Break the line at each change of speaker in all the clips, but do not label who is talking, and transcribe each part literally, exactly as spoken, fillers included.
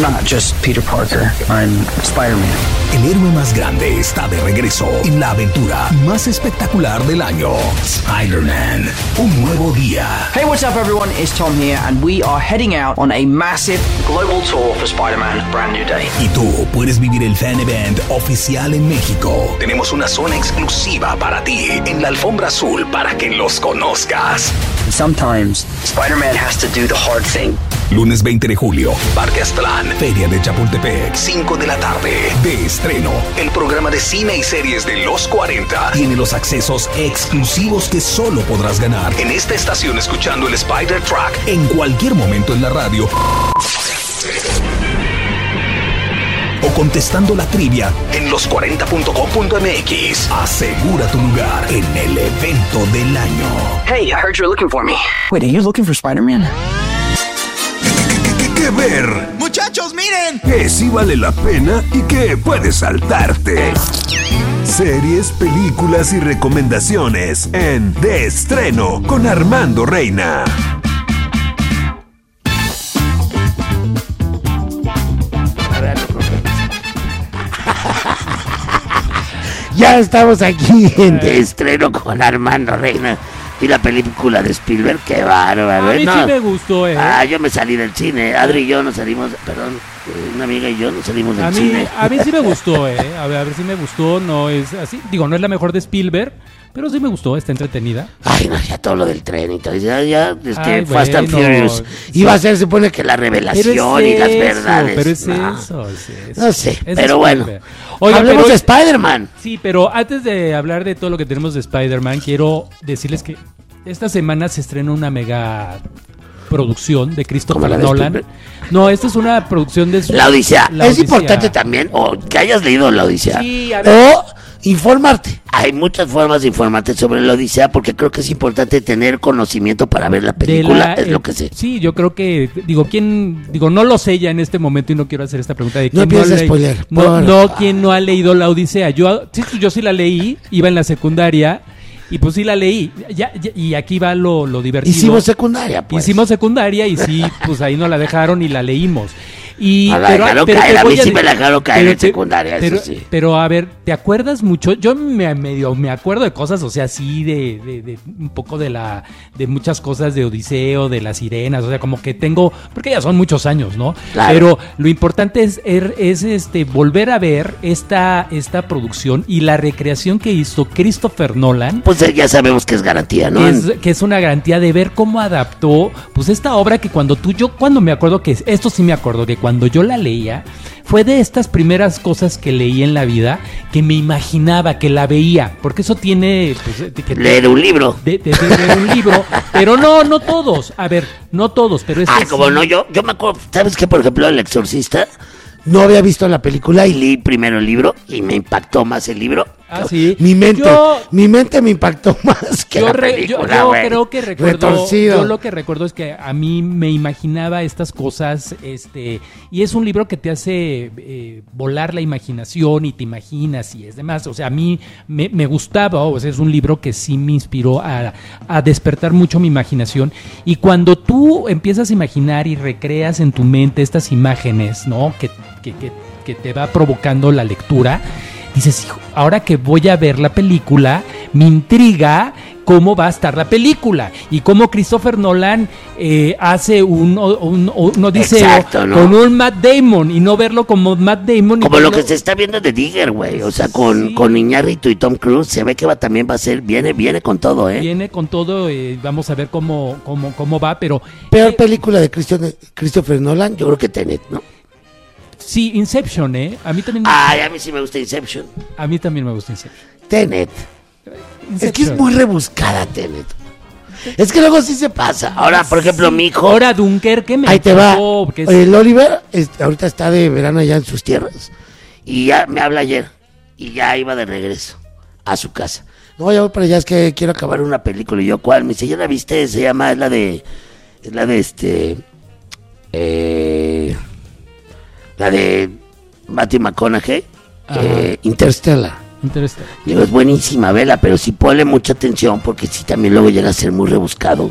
I'm not just Peter Parker, I'm Spider-Man.
El héroe más grande está de regreso en la aventura más espectacular del año. Spider-Man, un nuevo día.
Hey, what's up everyone? It's Tom here and we are heading out on a massive global tour for Spider-Man Brand New Day.
Y tú puedes vivir el fan event oficial en México. Tenemos una zona exclusiva para ti en la alfombra azul para que los conozcas.
Sometimes Spider-Man has to do the hard thing.
Lunes veinte de julio, Parque Aztlán, Feria de Chapultepec, cinco de la tarde. De estreno, el programa de cine y series de los cuarenta. Tiene los accesos exclusivos que solo podrás ganar en esta estación escuchando el Spider Track en cualquier momento en la radio o contestando la trivia en los cuarenta punto com punto m x. Asegura tu lugar en el evento del año.
Hey, I heard you're looking for me. Wait, are you looking for Spider-Man?
¿Qué ver?
¡Muchachos, miren!
Que sí vale la pena y que puedes saltarte. Series, películas y recomendaciones en De Estreno con Armando Reina.
Ya estamos aquí en De Estreno con Armando Reina. Y la película de Spielberg, qué bárbaro.
A mí
no.
sí me gustó, eh.
Ah, yo me salí del cine. Adri y yo nos salimos, perdón, una amiga y yo nos salimos del
a mí,
cine.
A mí sí me gustó, eh. A ver, a ver si me gustó. No es así. Digo, no es la mejor de Spielberg, pero sí me gustó, está entretenida.
Ay, no, ya todo lo del tren y todo. Ya, ya, es que
Ay,
Fast and
bueno,
Furious.
sí.
Iba a ser, se supone que la revelación y las
eso,
verdades.
Pero es
no.
eso, es eso.
No sé,
Es
pero bueno.
Spielberg. Oiga,
hablemos
pero-
de Spider-Man.
Sí, pero antes de hablar de todo lo que tenemos de Spider-Man, quiero decirles que esta semana se estrena una mega producción de
¿Como
Christopher
la de
Nolan.
Spielberg?
No, esta es una producción de su-
La Odisea.
La
es
Odisea.
importante también, o que hayas leído La Odisea.
Sí, a ver.
O informarte. Hay muchas formas de informarte sobre La Odisea porque creo que es importante tener conocimiento para ver la
de
película,
la-
es
eh,
lo que sé.
Sí, yo creo que, digo, ¿quién? Digo, no lo sé ya en este momento y no quiero hacer esta pregunta de
No
quién
empieces
ha
a
le-
spoiler,
No,
por
no,
favor.
¿quién no ha leído La Odisea? Yo, sí, yo sí la leí, iba en la secundaria y pues sí la leí. Ya, ya- y aquí va lo, lo divertido.
Hicimos secundaria, pues.
Hicimos secundaria y sí, pues ahí nos la dejaron y la leímos. Y,
A la dejaron caer,
te
a
voy
mí sí
de-
me la dejaron caer
pero
en
te-
secundaria, eso
pero,
sí.
Pero a ver, ¿te acuerdas mucho? Yo me medio me acuerdo de cosas, o sea, sí, de, de, de un poco de la de muchas cosas de Odiseo, de las sirenas, o sea, como que tengo, porque ya son muchos años, ¿no?
Claro.
Pero lo importante es, er- es este volver a ver esta, esta producción y la recreación que hizo Christopher Nolan.
Pues eh, ya sabemos que es garantía, ¿no?
Que es, que es una garantía de ver cómo adaptó pues esta obra que cuando tú, yo cuando me acuerdo que, esto sí me acuerdo, que cuando yo la leía, fue de estas primeras cosas que leí en la vida, que me imaginaba, que la veía, porque eso tiene... Pues, de, que,
Leer un libro.
De, de- de leer un libro, pero no, no todos, a ver, no todos, pero este
Ah, como
sí.
no, yo, yo me acuerdo, ¿sabes qué? Por ejemplo, El Exorcista, no había visto la película y leí primero el libro y me impactó más el libro.
Ah, sí.
Mi mente,
Yo-
mi mente me impactó más que
Yo,
la
re- yo-
película,
yo
güey.
creo que recuerdo,
Retorcido.
yo lo que recuerdo es que a mí me imaginaba estas cosas, este, y es un libro que te hace eh, volar la imaginación y te imaginas y es demás. O sea, a mí me, me gustaba, o sea, es un libro que sí me inspiró a, a despertar mucho mi imaginación. Y cuando tú empiezas a imaginar y recreas en tu mente estas imágenes, ¿no? Que, que, que, que te va provocando la lectura. Dices, hijo, ahora que voy a ver la película, me intriga cómo va a estar la película y cómo Christopher Nolan eh, hace un, un, un Odiseo
Exacto, ¿no?
con un Matt Damon y no verlo como Matt Damon. y
Como lo
verlo-
que se está viendo de Digger, güey. O sea, con,
Sí.
con Iñárritu y Tom Cruise, se ve que va, también va a ser, viene, viene con todo, ¿eh?
Viene con todo, eh, vamos a ver cómo, cómo, cómo va, pero...
Peor
eh,
película de Christian- Christopher Nolan, yo creo que Tenet, ¿no?
sí, Inception, ¿eh? A mí también,
Ay, a mí sí me gusta Inception.
a mí también me gusta Inception.
Tenet. Es que es
Inception.
muy rebuscada, Tenet. Es que luego sí se pasa. Ahora, por ejemplo,
Sí,
mi hijo.
Ahora Dunkerque me
Ahí te va.
encantó, porque es-
El Oliver es- ahorita está de verano allá en sus tierras. Y ya me habla ayer. Y ya iba de regreso a su casa. No, ya voy para allá, es que quiero acabar una película. Y yo, ¿cuál? Me dice, ¿ya la viste? Se llama, es la de. Es la de este. Eh, la de Matthew McConaughey.
Ajá.
Eh, Interstellar.
Interesante.
Digo, es buenísima, vela, pero sí ponle mucha atención porque sí también luego llega a ser muy rebuscado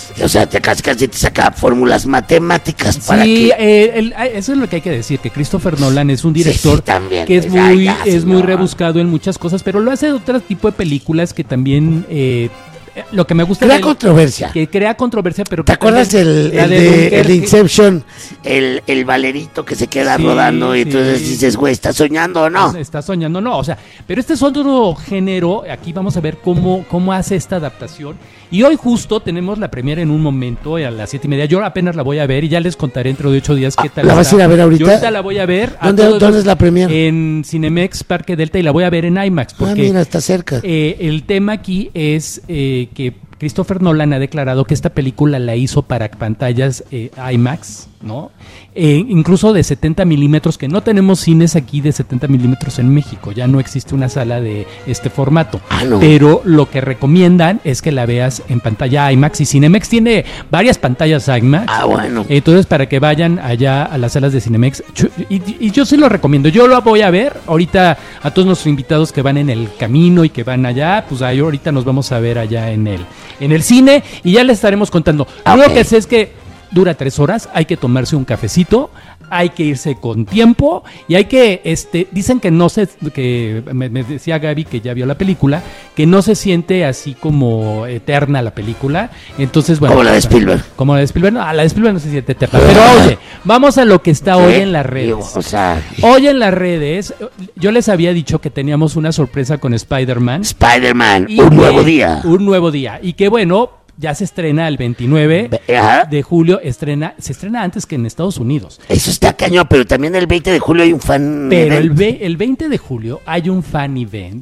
O sea, te casi casi te saca fórmulas matemáticas para
Sí,
que...
eh, el- eso es lo que hay que decir, que Christopher Nolan es un director
Sí, sí, también,
que es
pues,
muy,
ay, ya,
es muy
señor.
rebuscado en muchas cosas, pero lo hace de otro tipo de películas que también... eh, lo que me gusta
Crea
de él-
controversia.
que crea controversia, pero
¿Te
que
acuerdas
también-
el,
la
el
de
de,
Dunkerque?
el de Inception? El, el valerito que se queda
Sí,
rodando y
sí.
entonces dices, güey, ¿estás soñando o no?
Está soñando, no, o sea, pero este es otro género, aquí vamos a ver cómo, cómo hace esta adaptación. Y hoy justo tenemos la premiere en un momento, a las siete y media, yo apenas la voy a ver y ya les contaré dentro de ocho días qué
Ah,
tal
¿la vas
está.
a ir a ver ahorita?
Yo ahorita la voy a ver. a
¿Dónde-
todos
dónde
los-
es la premiere?
En Cinemex Parque Delta y la voy a ver en IMAX,
Ah,
porque
mira, está cerca.
eh, el tema aquí es eh, que Christopher Nolan ha declarado que esta película la hizo para pantallas eh, IMAX, ¿no? Eh, incluso de setenta milímetros, que no tenemos cines aquí de setenta milímetros en México, ya no existe una sala de este formato.
Ah, no.
Pero lo que recomiendan es que la veas en pantalla IMAX, y Cinemex tiene varias pantallas IMAX.
Ah, bueno.
Entonces, para que vayan allá a las salas de Cinemex, chu- y, y yo sí lo recomiendo. Yo lo voy a ver ahorita a todos nuestros invitados que van en el camino y que van allá, pues ahí ahorita nos vamos a ver allá en el, en el cine y ya les estaremos contando. Lo único
Ok.
que sé es que dura tres horas, hay que tomarse un cafecito, hay que irse con tiempo y hay que, este, dicen que no se, que me, me decía Gaby que ya vio la película, que no se siente así como eterna la película, entonces bueno.
Como la de
pues,
Spielberg.
Como la de Spielberg, no, la de Spielberg no se siente eterna, pero oye, vamos a lo que está hoy
¿Sí?
en las redes.
Digo, o sea,
Hoy en las redes, yo les había dicho que teníamos una sorpresa con Spider-Man.
Spider-Man,
y
un
que-
nuevo día.
Un nuevo día. Y que bueno, ya se estrena el veintinueve
Ve- ajá.
de julio, estrena, se estrena antes que en Estados Unidos.
Eso está cañón, pero también el veinte de julio hay un fan
Pero el,
event.
ve- el veinte de julio hay un fan event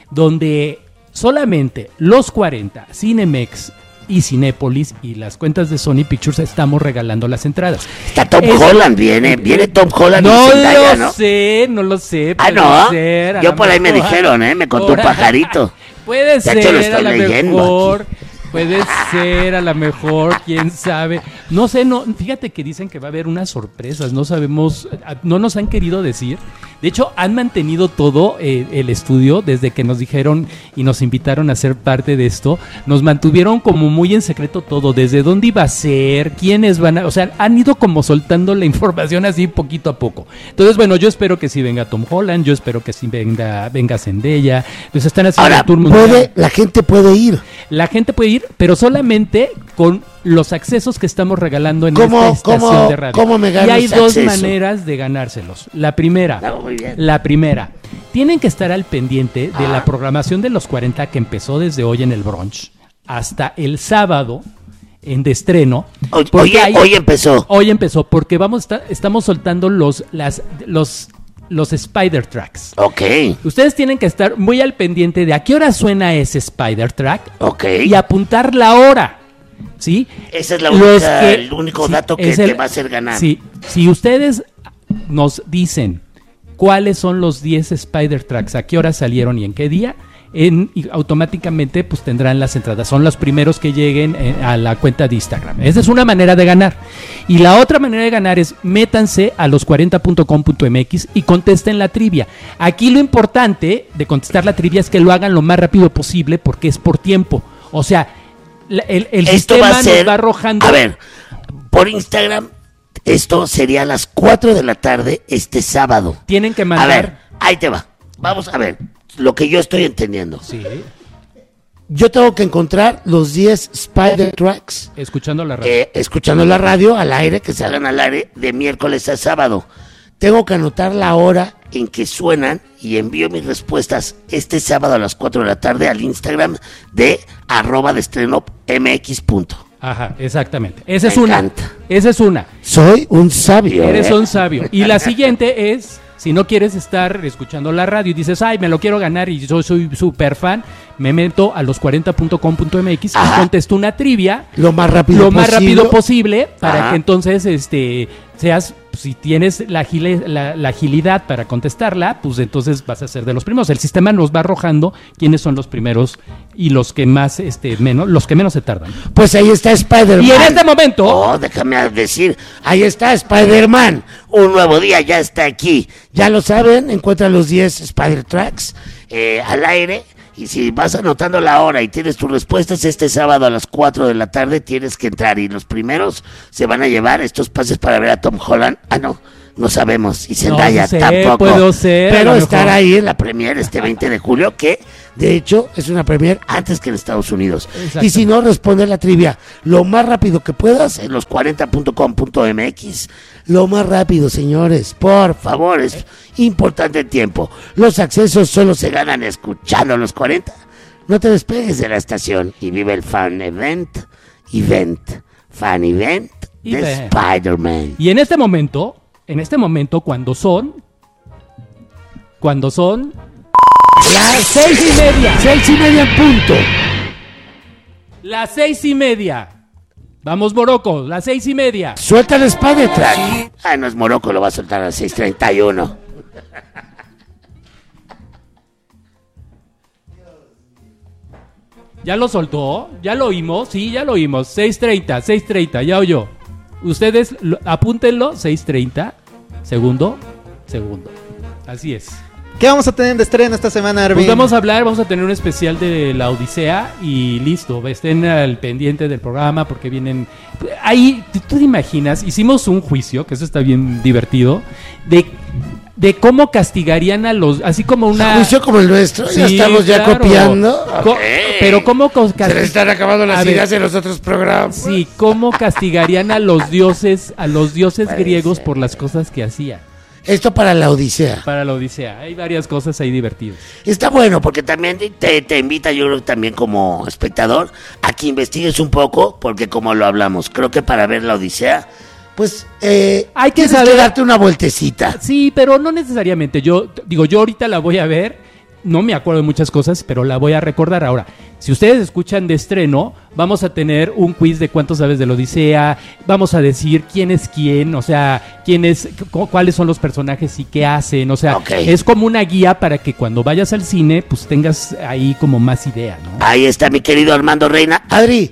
donde solamente los cuarenta, Cinemex y Cinépolis y las cuentas de Sony Pictures estamos regalando las entradas.
Está Tom
Es-
Holland, viene, viene Tom Holland
No
y Zendaya,
lo
¿no?
sé, no lo sé.
Ah,
puede
¿no?
ser, a
Yo
lo
por ahí me
mejor.
dijeron, ¿eh? Me contó un
Por-
pajarito.
Puede
De
ser,
hecho, lo
a
estoy
lo
leyendo
mejor.
aquí.
Puede ser, a lo mejor, quién sabe. No sé, no, fíjate que dicen que va a haber unas sorpresas, no sabemos, no nos han querido decir. De hecho, han mantenido todo eh, el estudio desde que nos dijeron y nos invitaron a ser parte de esto. Nos mantuvieron como muy en secreto todo, desde dónde iba a ser, quiénes van a... O sea, han ido como soltando la información así poquito a poco. Entonces, bueno, yo espero que sí venga Tom Holland, yo espero que sí venga, venga Zendaya. Entonces están haciendo
Ahora,
el tour mundial.
puede, la gente puede ir.
La gente puede ir, pero solamente con los accesos que estamos regalando en
¿Cómo-
esta estación
cómo-
de radio.
cómo me gano
y hay
ese
dos
acceso?
maneras de ganárselos. La primera,
Ah, muy bien.
la primera, tienen que estar al pendiente de
Ah.
la programación de los cuarenta que empezó desde hoy en el brunch hasta el sábado en de estreno.
Hoy,
porque
hoy-
hay-
hoy empezó.
Hoy empezó porque vamos a estar- estamos soltando los las los los Spider Tracks.
Ok,
Ustedes tienen que estar muy al pendiente de a qué hora suena ese Spider Track
ok.
y apuntar la hora, ¿sí?
Ese es la
Los
única-
que-
el único
sí,
dato que
es
te va a hacer ganar.
Sí, si ustedes nos dicen cuáles son los diez Spider Tracks, a qué hora salieron y en qué día, en, y automáticamente pues tendrán las entradas. Son los primeros que lleguen eh, a la cuenta de Instagram. Esa es una manera de ganar. Y la otra manera de ganar es métanse a los cuarenta punto com punto m x y contesten la trivia. Aquí lo importante de contestar la trivia es que lo hagan lo más rápido posible porque es por tiempo. O sea, la- el, el
Esto
sistema
va a ser,
nos va arrojando.
a ver, por Instagram, esto sería a las cuatro de la tarde este sábado.
Tienen que
A
mandar.
ver, ahí te va. Vamos a ver lo que yo estoy entendiendo.
Sí,
Yo tengo que encontrar los diez Spider Tracks
escuchando la radio.
eh, escuchando la radio al aire, que salgan al aire de miércoles a sábado. Tengo que anotar la hora en que suenan y envío mis respuestas este sábado a las cuatro de la tarde al Instagram de arroba de estreno mx punto.
Ajá, exactamente. Esa
Me
es una.
encanta.
Esa es una.
Soy un sabio.
Eres
¿eh?
un sabio. Y la siguiente es, si no quieres estar escuchando la radio y dices, ay, me lo quiero ganar y yo soy súper fan, me meto a los cuarenta punto com punto m x y
Ajá.
contesto una trivia
Lo más rápido
lo más
posible.
rápido posible para
Ajá.
que entonces este seas, si tienes la, agile- la, la agilidad para contestarla, pues entonces vas a ser de los primeros. El sistema nos va arrojando quiénes son los primeros y los que más, este, menos, los que menos se tardan.
Pues ahí está Spider-Man.
Y en este momento-
Oh, déjame decir. Ahí está Spider-Man. Un nuevo día ya está aquí. Ya lo saben, encuentran los diez Spider Tracks eh, al aire Y si vas anotando la hora y tienes tus respuestas este sábado a las cuatro de la tarde, tienes que entrar. Y los primeros se van a llevar estos pases para ver a Tom Holland. Ah, no, no sabemos. Y Zendaya
no sé,
tampoco.
Puedo ser,
pero estar ahí en la premier este veinte de julio, que de hecho es una premier antes que en Estados Unidos. Y si no, responde la trivia lo más rápido que puedas en los cuarenta punto com punto m x. Lo más rápido, señores, por favor, es importante el tiempo. Los accesos solo se ganan escuchando los cuarenta. No te despegues de la estación y vive el fan event, event, fan event de event. Spider-Man.
Y en este momento, en este momento, cuando son, cuando son las seis y media,
seis y media en punto.
Las seis y media. Vamos, Morocco, las seis y media.
Suelta el Spider-Track. Ah, no es Morocco, lo va a soltar a las seis treinta y uno.
¿Ya lo soltó? ¿Ya lo oímos? Sí, ya lo oímos. seis treinta, seis treinta, ya oyó. Ustedes lo, apúntenlo, seis treinta, segundo, segundo. Así es.
¿Qué vamos a tener de estreno esta semana, Arvin?
Pues vamos a hablar, vamos a tener un especial de la Odisea y listo, estén al pendiente del programa porque vienen... Ahí, tú te imaginas, hicimos un juicio, que eso está bien divertido, de... de cómo castigarían a los, así como una...
Juicio como el nuestro,
sí,
ya estamos ya
claro.
copiando.
Co-
Okay.
Pero cómo...
Se les están acabando las ideas en los otros programas.
Sí, cómo castigarían a los dioses, a los dioses
Puede
griegos
ser.
por las cosas que hacían.
Esto para la Odisea.
Para la Odisea, hay varias cosas ahí divertidas.
Está bueno porque también te, te invita, yo creo también como espectador, a que investigues un poco, porque como lo hablamos, creo que para ver la Odisea, pues eh,
Hay que
tienes
saber-
que darte una vueltecita.
Sí, pero no necesariamente. Yo digo, yo ahorita la voy a ver, no me acuerdo de muchas cosas, pero la voy a recordar ahora. Si ustedes escuchan de estreno, vamos a tener un quiz de cuánto sabes de la Odisea, vamos a decir quién es quién, o sea, quién es, cu- cuáles son los personajes y qué hacen, o sea,
Ok.
es como una guía para que cuando vayas al cine, pues tengas ahí como más idea, ¿no?
Ahí está mi querido Armando Reina. Adri,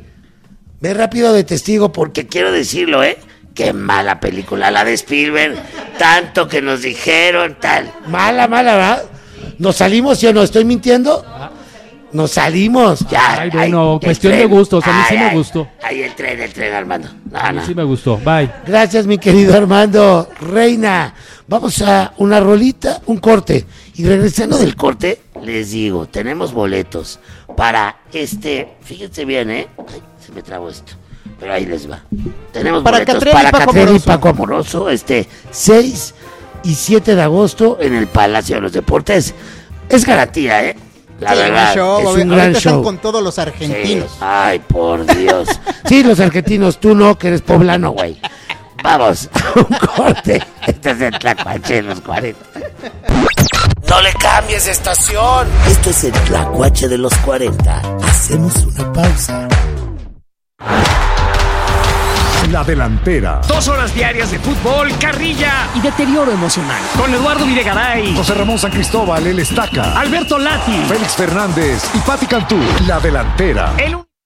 ve rápido de testigo porque quiero decirlo, ¿eh? Qué mala película la de Spielberg. Tanto que nos dijeron, tal. Mala, mala, ¿verdad? ¿Nos salimos, sí o no? ¿Estoy mintiendo? Nos salimos, ya.
Ay, bueno,
el
cuestión de
tren.
gustos, a mí sí
Ay,
me
ay,
gustó.
Ahí el tren, el tren, Armando. No,
A mí
no.
sí me gustó, bye.
Gracias, mi querido Armando Reina. Vamos a una rolita, un corte. Y regresando del corte, les digo, tenemos boletos para este, fíjense bien, ¿eh? Ay, se me trabó esto. Pero ahí les va. Tenemos
Para
boletos
Catriel y
para
Paco
Catriel y
Amoroso.
Paco Amoroso, este seis y siete de agosto en el Palacio de los Deportes. Es garantía, ¿eh? La
Sí,
verdad,
un show,
es
ahorita
un gran
están
show.
con todos los argentinos.
Sí. Ay, por Dios. Sí, los argentinos, tú no, que eres poblano, güey. Vamos, a un corte. Este es el Tlacuache de los cuarenta. No le cambies de estación. Esto es el Tlacuache de los cuarenta. Hacemos una pausa.
La delantera.
Dos horas diarias de fútbol, carrilla
y deterioro emocional.
con Eduardo Videgaray,
José Ramón San Cristóbal, el Estaca.
Alberto Lati.
Félix Fernández y Pati Cantú. La delantera.
El un-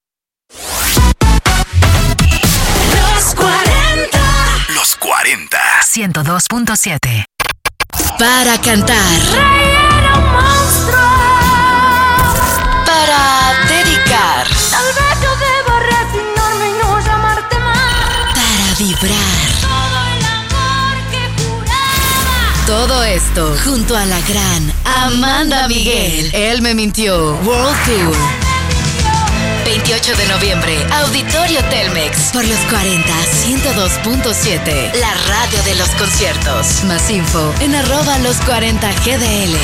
Los cuarenta.
Los cuarenta.
ciento dos punto siete. Para cantar. Para dedicar.
Tal vez yo deba resignarme y no llamarte más.
Para vibrar.
Todo el amor que juraba.
Todo esto junto a la gran Amanda Miguel. Él me mintió. World Tour. veintiocho de noviembre, Auditorio Telmex. Por los cuarenta, ciento dos punto siete. La radio de los conciertos. Más info en arroba los cuarenta G D L.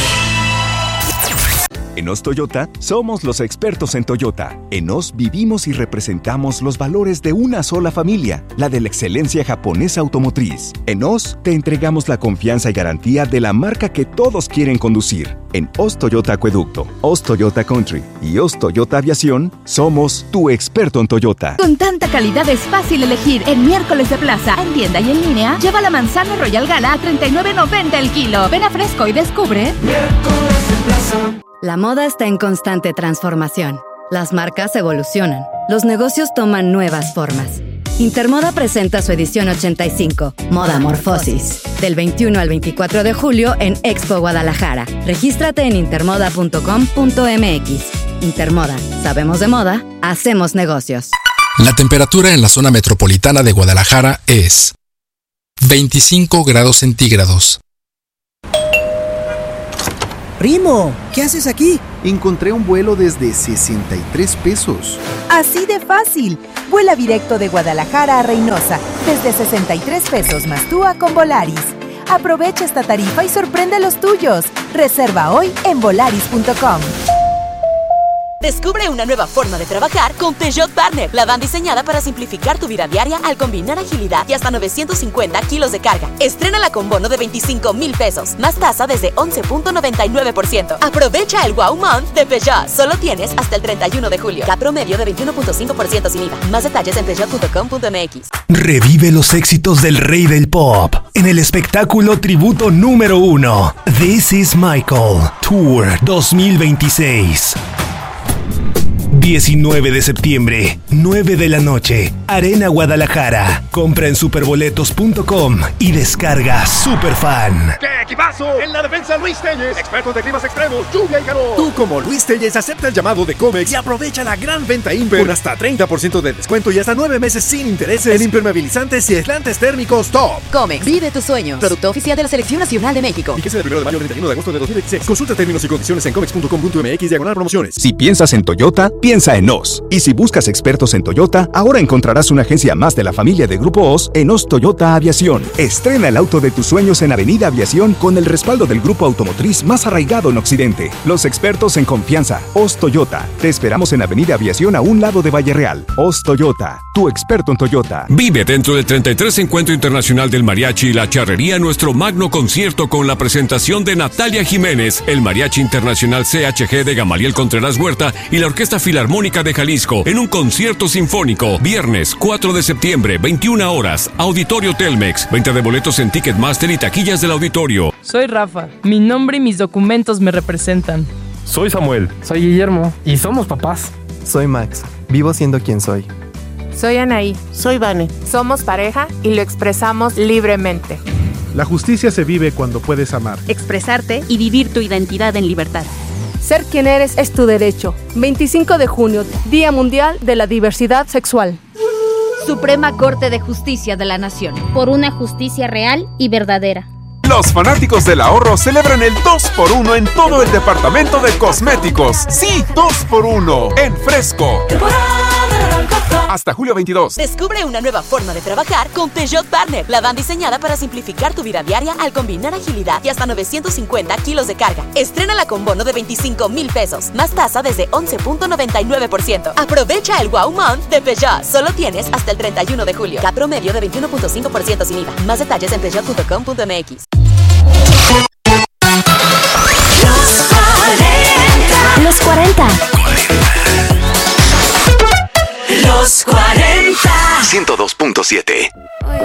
En Os Toyota somos los expertos en Toyota. En Os vivimos y representamos los valores de una sola familia, la de la excelencia japonesa automotriz. En Os te entregamos la confianza y garantía de la marca que todos quieren conducir. En Os Toyota Acueducto, Os Toyota Country y Os Toyota Aviación, somos tu experto en Toyota.
Con tanta calidad es fácil elegir. En miércoles de plaza, en tienda y en línea, lleva la manzana Royal Gala a treinta y nueve noventa el kilo. Ven a Fresco y descubre.
La moda está en constante transformación. Las marcas evolucionan. Los negocios toman nuevas formas. Intermoda presenta su edición ochenta y cinco, Moda Morfosis, del veintiuno al veinticuatro de julio en Expo Guadalajara. Regístrate en intermoda punto com punto m x. Intermoda, sabemos de moda, hacemos negocios.
La temperatura en la zona metropolitana de Guadalajara es veinticinco grados centígrados.
Primo, ¿qué haces aquí?
Encontré un vuelo desde sesenta y tres pesos.
Así de fácil. Vuela directo de Guadalajara a Reynosa desde sesenta y tres pesos más T U A con Volaris. Aprovecha esta tarifa y sorprende a los tuyos. Reserva hoy en volaris punto com.
Descubre una nueva forma de trabajar con Peugeot Partner. La van diseñada para simplificar tu vida diaria al combinar agilidad y hasta novecientos cincuenta kilos de carga. Estrénala con bono de veinticinco mil pesos, más tasa desde once punto noventa y nueve por ciento. Aprovecha el Wow Month de Peugeot. Solo tienes hasta el treinta y uno de julio. Cat promedio de veintiuno punto cinco por ciento sin I V A. Más detalles en peugeot punto com punto m x.
Revive los éxitos del rey del pop en el espectáculo tributo número uno. This is Michael Tour dos mil veintiséis. diecinueve de septiembre, nueve de la noche, Arena Guadalajara. Compra en superboletos punto com y descarga Superfan.
¡Qué equipazo! En la defensa, Luis Telles, expertos de climas extremos, lluvia y calor. Tú, como Luis Telles, acepta el llamado de Comex y aprovecha la gran venta Imper con hasta treinta por ciento de descuento y hasta nueve meses sin intereses en impermeabilizantes y aislantes térmicos top.
Comex, vive tus sueños. Producto oficial de la Selección Nacional de México.
Fíjese del primero de mayo al treinta y uno de agosto de dos mil veintiséis. Consulta términos y condiciones en comex punto com punto m x diagonal promociones.
Si piensas en Toyota, piensa en Oz. Y si buscas expertos en Toyota, ahora encontrarás una agencia más de la familia de Grupo Oz en Oz Toyota Aviación. Estrena el auto de tus sueños en Avenida Aviación con el respaldo del grupo automotriz más arraigado en Occidente. Los expertos en confianza. Oz Toyota. Te esperamos en Avenida Aviación a un lado de Valle Real. Oz Toyota, tu experto en Toyota.
Vive dentro del treinta y tres Encuentro Internacional del Mariachi y la Charrería nuestro magno concierto con la presentación de Natalia Jiménez, el Mariachi Internacional C H G de Gamaliel Contreras Huerta y la Orquesta Filarmónica de Jalisco en un concierto sinfónico. Viernes cuatro de septiembre, veintiuna horas, Auditorio Telmex. Venta de boletos en Ticketmaster y taquillas del auditorio.
Soy Rafa. Mi nombre y mis documentos me representan.
Soy Samuel.
Soy Guillermo.
Y somos papás.
Soy Max. Vivo siendo quien soy.
Soy Anaí.
Soy Vane.
Somos pareja y lo expresamos libremente.
La justicia se vive cuando puedes amar,
expresarte y vivir tu identidad en libertad.
Ser quien eres es tu derecho. veinticinco de junio, Día Mundial de la Diversidad Sexual.
Suprema Corte de Justicia de la Nación. Por una justicia real y verdadera.
Los fanáticos del ahorro celebran el dos por uno en todo el departamento de cosméticos. Sí, dos por uno en Fresco. Hasta julio veintidós.
Descubre una nueva forma de trabajar con Peugeot Partner. La van diseñada para simplificar tu vida diaria al combinar agilidad y hasta novecientos cincuenta kilos de carga. Estrénala con bono de veinticinco mil pesos, más tasa desde once punto noventa y nueve por ciento. Aprovecha el Wow Month de Peugeot. Solo tienes hasta el treinta y uno de julio. Cat promedio de veintiuno punto cinco por ciento sin I V A. Más detalles en peugeot punto com punto m x.
Los cuarenta.
Los cuarenta. ciento dos punto siete.